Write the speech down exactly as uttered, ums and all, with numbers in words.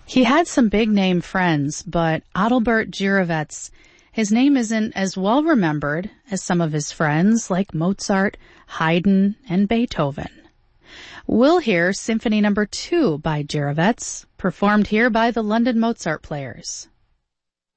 He had some big-name friends, but Adalbert Jirovets, his name isn't as well remembered as some of his friends like Mozart, Haydn, and Beethoven. We'll hear Symphony Number two by Jirovets, performed here by the London Mozart Players.